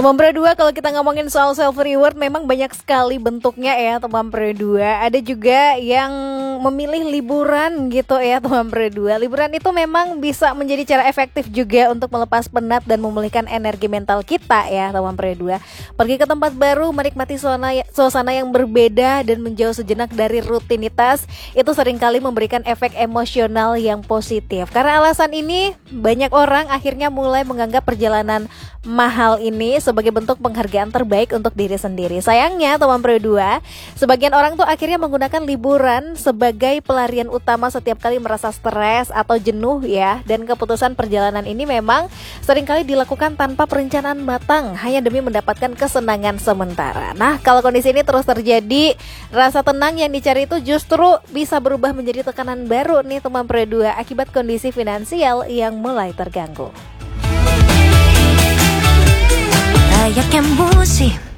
Teman Pro 2, kalau kita ngomongin soal self reward memang banyak sekali bentuknya ya teman Pro 2. Ada juga yang memilih liburan gitu ya teman Pro 2. Liburan itu memang bisa menjadi cara efektif juga untuk melepas penat dan memulihkan energi mental kita ya teman Pro 2. Pergi ke tempat baru, menikmati suasana yang berbeda dan menjauh sejenak dari rutinitas itu seringkali memberikan efek emosional yang positif. Karena alasan ini banyak orang akhirnya mulai menganggap perjalanan mahal ini sebagai bentuk penghargaan terbaik untuk diri sendiri. Sayangnya teman Pro 2, sebagian orang tuh akhirnya menggunakan liburan sebagai pelarian utama setiap kali merasa stres atau jenuh ya. Dan keputusan perjalanan ini memang seringkali dilakukan tanpa perencanaan matang, hanya demi mendapatkan kesenangan sementara. Nah, kalau kondisi ini terus terjadi, rasa tenang yang dicari itu justru bisa berubah menjadi tekanan baru nih teman Pro 2 akibat kondisi finansial yang mulai terganggu. 하얗게 무심